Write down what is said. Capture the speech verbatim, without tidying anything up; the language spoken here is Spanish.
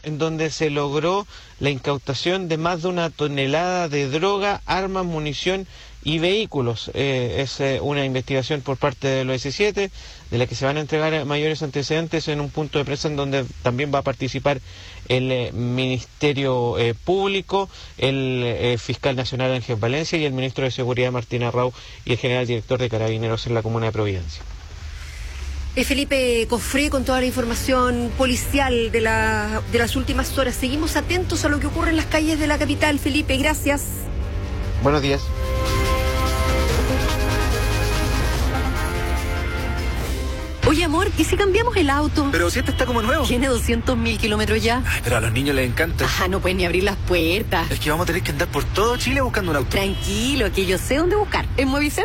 en donde se logró la incautación de más de una tonelada de droga, armas, munición y vehículos. Eh, es eh, una investigación por parte de los diecisiete, de la que se van a entregar mayores antecedentes en un punto de prensa en donde también va a participar el eh, Ministerio eh, Público, el eh, Fiscal Nacional Ángel Valencia y el Ministro de Seguridad Martín Arrau y el General Director de Carabineros en la Comuna de Providencia. Eh, Felipe Cofré, con toda la información policial de, la, de las últimas horas. Seguimos atentos a lo que ocurre en las calles de la capital. Felipe, gracias. Buenos días. Oye, amor, ¿y si cambiamos el auto? Pero si este está como nuevo. Tiene doscientos mil kilómetros ya. Ay, pero a los niños les encanta. Ah, no pueden ni abrir las puertas. Es que vamos a tener que andar por todo Chile buscando un auto. Tranquilo, que yo sé dónde buscar. En Movicentro.